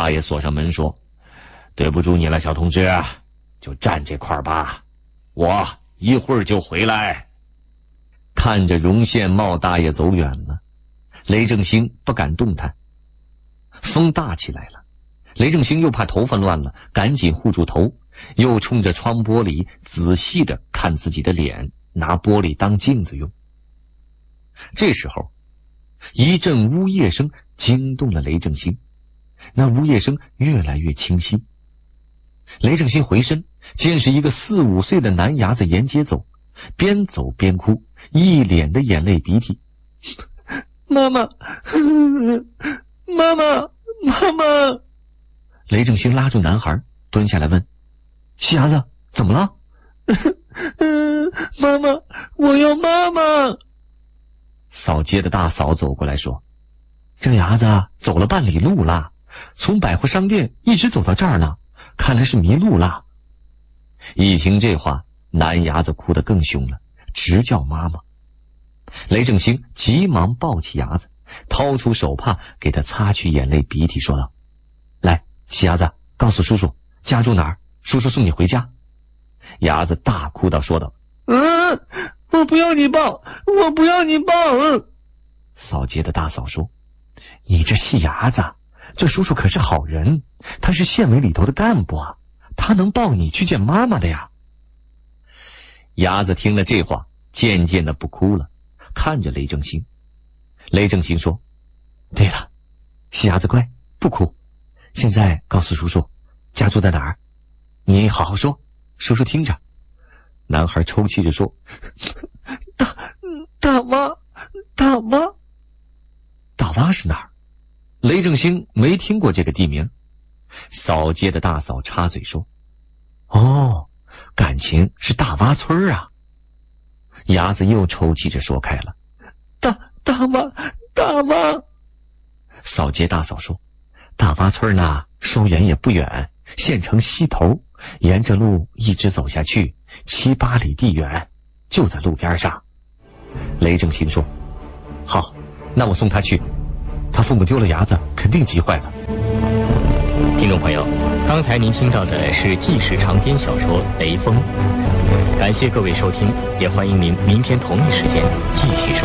大爷锁上门说：“对不住你了，小同志，就站这块儿吧，我一会儿就回来。”看着荣县茂大爷走远了，雷正兴不敢动弹。风大起来了，雷正兴又怕头发乱了，赶紧护住头，又冲着窗玻璃仔细地看自己的脸，拿玻璃当镜子用。这时候，一阵呜咽声惊动了雷正兴，那呜咽声越来越清晰。雷正兴回身，见是一个4、5岁的男伢子沿街走，边走边哭，一脸的眼泪鼻涕。妈妈，妈妈，妈妈！雷正兴拉住男孩，蹲下来问：“细伢子，怎么了？”妈妈，我要妈妈！扫街的大嫂走过来说：“这伢子走了半里路了，从百货商店一直走到这儿了，看来是迷路了。”一听这话，男伢子哭得更凶了，直叫妈妈。雷正兴急忙抱起伢子，掏出手帕给他擦去眼泪鼻涕，说道：“来，细伢子，告诉叔叔家住哪儿，叔叔送你回家。”伢子大哭道，说道：“我不要你抱，我不要你抱。”扫街的大嫂说：“你这细伢子，这叔叔可是好人，他是县委里头的干部啊，他能抱你去见妈妈的呀。”伢子听了这话，渐渐的不哭了，看着雷正兴。雷正兴说：“对了，细伢子乖，不哭。现在告诉叔叔家住在哪儿，你好好说，叔叔听着。”男孩抽泣着说：“大洼。大洼是哪儿？”雷正兴没听过这个地名。扫街的大嫂插嘴说：“哦，感情是大洼村啊。”伢子又抽泣着说开了：“大洼。”扫街大嫂说：“大洼村呢，说远也不远，县城西头，沿着路一直走下去7、8里地远，就在路边上。”雷正兴说：“好，那我送他去，他父母丢了伢子，肯定急坏了。” 听众朋友，刚才您听到的是纪实长篇小说《雷锋》，感谢各位收听，也欢迎您明天同一时间继续收听。